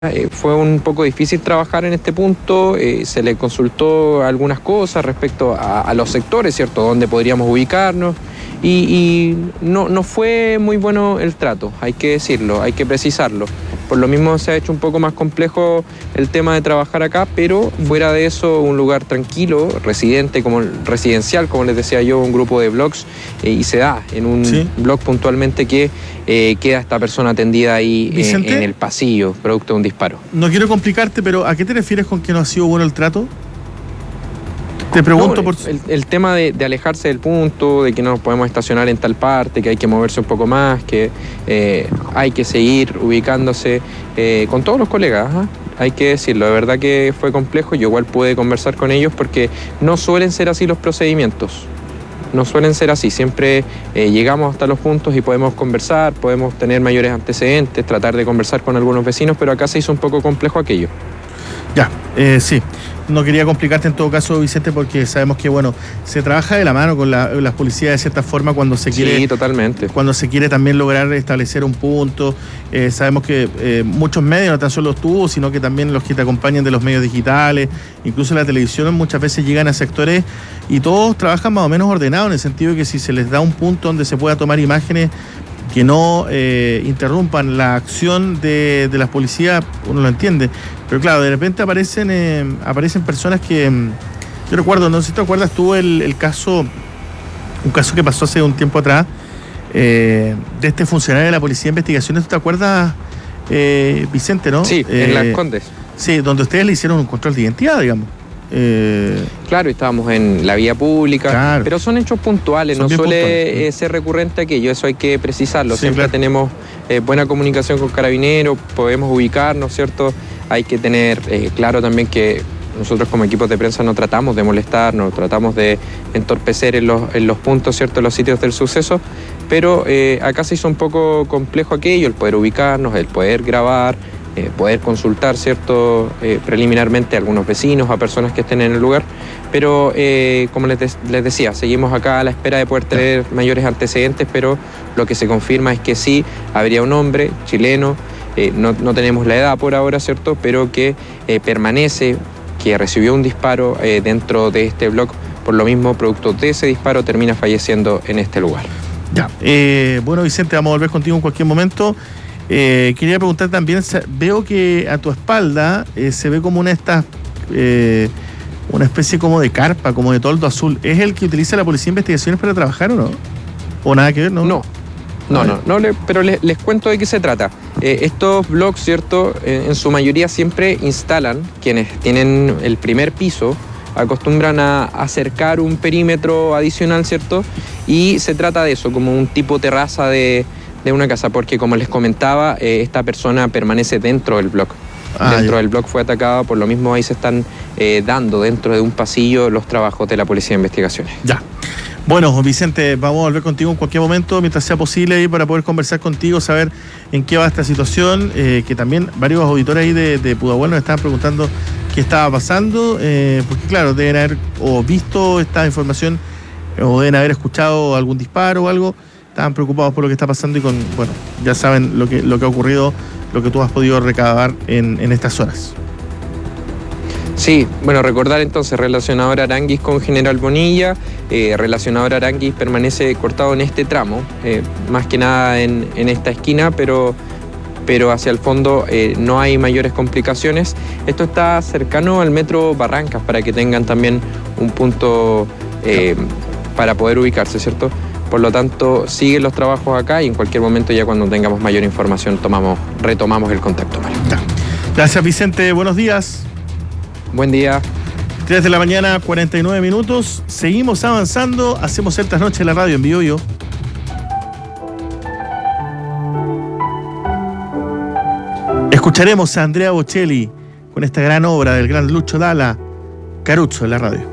Fue un poco difícil trabajar en este punto, se le consultó algunas cosas respecto a los sectores, ¿cierto?, donde podríamos ubicarnos y no fue muy bueno el trato, hay que decirlo, hay que precisarlo. Por lo mismo se ha hecho un poco más complejo el tema de trabajar acá, pero fuera de eso un lugar tranquilo, residencial, como les decía yo, un grupo de blogs, y se da en un blog puntualmente que queda esta persona atendida ahí en el pasillo, producto de un disparo. No quiero complicarte, pero ¿a qué te refieres con que no ha sido bueno el trato? Te pregunto por... El tema de alejarse del punto, de que no nos podemos estacionar en tal parte, que hay que moverse un poco más, que hay que seguir ubicándose con todos los colegas, ¿eh? Hay que decirlo, de verdad que fue complejo. Yo igual pude conversar con ellos porque no suelen ser así los procedimientos. No suelen ser así, siempre llegamos hasta los puntos y podemos conversar, podemos tener mayores antecedentes, tratar de conversar con algunos vecinos, pero acá se hizo un poco complejo aquello. Ya, sí. No quería complicarte en todo caso, Vicente, porque sabemos que, bueno, se trabaja de la mano con las policías de cierta forma cuando se quiere... Sí, totalmente. Cuando se quiere también lograr establecer un punto. Sabemos que muchos medios, no tan solo tú, sino que también los que te acompañan de los medios digitales, incluso la televisión, muchas veces llegan a sectores y todos trabajan más o menos ordenados, en el sentido de que si se les da un punto donde se pueda tomar imágenes que no interrumpan la acción de las policías, uno lo entiende. Pero claro, de repente aparecen personas que... yo recuerdo, no sé si te acuerdas tú un caso que pasó hace un tiempo atrás, de este funcionario de la Policía de Investigaciones, ¿tú te acuerdas, Vicente, no? Sí, en Las Condes. Sí, donde ustedes le hicieron un control de identidad, digamos. Claro, estábamos en la vía pública, claro, pero son hechos puntuales, no suele ser recurrente aquello, eso hay que precisarlo. Sí, siempre tenemos buena comunicación con Carabineros, podemos ubicarnos, ¿cierto? Hay que tener claro también que nosotros como equipos de prensa no tratamos de molestar, no tratamos de entorpecer en los puntos, ¿cierto?, en los sitios del suceso, pero acá se hizo un poco complejo aquello, el poder ubicarnos, el poder grabar, poder consultar, ¿cierto?, preliminarmente a algunos vecinos, a personas que estén en el lugar, pero como les decía, seguimos acá a la espera de poder tener mayores antecedentes, pero lo que se confirma es que sí, habría un hombre chileno, no tenemos la edad por ahora, ¿cierto?, pero que permanece, que recibió un disparo dentro de este blog, por lo mismo, producto de ese disparo, termina falleciendo en este lugar. Ya, bueno, Vicente, vamos a volver contigo en cualquier momento. Quería preguntar también, veo que a tu espalda se ve como una especie como de carpa, como de toldo azul. ¿Es el que utiliza la Policía de Investigaciones para trabajar o no? ¿O nada que ver? No, pero les cuento de qué se trata. Estos blogs, ¿cierto?, en su mayoría siempre instalan, quienes tienen el primer piso, acostumbran a acercar un perímetro adicional, ¿cierto? Y se trata de eso, como un tipo terraza de una casa, porque como les comentaba, esta persona permanece dentro del blog. Dentro del blog fue atacado, por lo mismo ahí se están dando dentro de un pasillo los trabajos de la Policía de Investigaciones. Ya. Bueno, Vicente, vamos a volver contigo en cualquier momento, mientras sea posible, ahí para poder conversar contigo, saber en qué va esta situación, que también varios auditores ahí de Pudahuel nos estaban preguntando qué estaba pasando, porque claro, deben haber o visto esta información o deben haber escuchado algún disparo o algo. Estaban preocupados por lo que está pasando y bueno, ya saben lo que ha ocurrido, lo que tú has podido recabar en estas horas. Sí, bueno, recordar entonces, relacionador Aranguis con General Bonilla, relacionador Aranguis permanece cortado en este tramo, más que nada en esta esquina, pero hacia el fondo no hay mayores complicaciones. Esto está cercano al metro Barrancas, para que tengan también un punto para poder ubicarse, ¿cierto? Por lo tanto, siguen los trabajos acá y en cualquier momento, ya cuando tengamos mayor información, retomamos el contacto. Gracias, Vicente. Buenos días. Buen día. 3 de la mañana, 49 minutos. Seguimos avanzando. Hacemos Celtas Noche en la radio en Biobío. Escucharemos a Andrea Bocelli con esta gran obra del gran Lucho Dalla, Carucho en la radio.